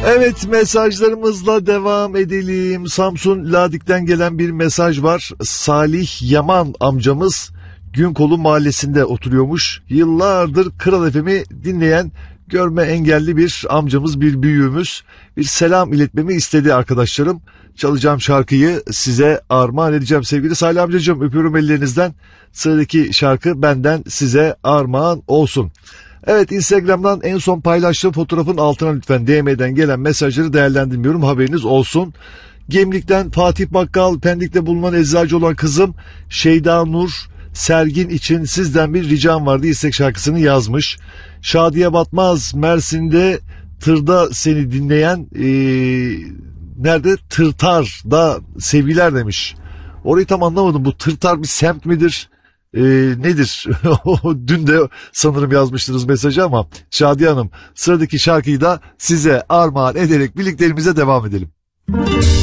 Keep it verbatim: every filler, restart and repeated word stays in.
Evet, mesajlarımızla devam edelim. Samsun Ladik'ten gelen bir mesaj var. Salih Yaman amcamız Günkolu mahallesinde oturuyormuş. Yıllardır Kral F M'i dinleyen görme engelli bir amcamız, bir büyüğümüz. Bir selam iletmemi istedi arkadaşlarım. Çalacağım şarkıyı size armağan edeceğim sevgili Salih amcacığım. Öpüyorum ellerinizden. Sıradaki şarkı benden size armağan olsun. Evet, Instagram'dan en son paylaştığım fotoğrafın altına lütfen D M'den gelen mesajları değerlendirmiyorum, haberiniz olsun. Gemlik'ten Fatih Bakkal, Pendik'te bulunan eczacı olan kızım Şeyda Nur Sergin için sizden bir ricam vardı, istek şarkısını yazmış. Şadiye Batmaz, Mersin'de tırda seni dinleyen ee, nerede? Tırtar'da sevgiler demiş. Orayı tam anlamadım, bu Tırtar bir semt midir? Ee, nedir? Dün de sanırım yazmıştınız mesajı ama Şadiye Hanım, sıradaki şarkıyı da size armağan ederek birliklerimize devam edelim.